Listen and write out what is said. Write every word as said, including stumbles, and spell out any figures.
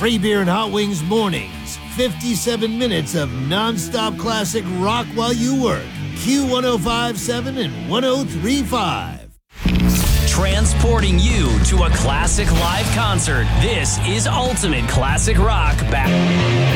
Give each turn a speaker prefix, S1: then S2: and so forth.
S1: Free beer and hot wings mornings. fifty-seven minutes of nonstop classic rock while you work. Q one oh five point seven and one oh three point five.
S2: Transporting you to a classic live concert. This is Ultimate Classic Rock. Back.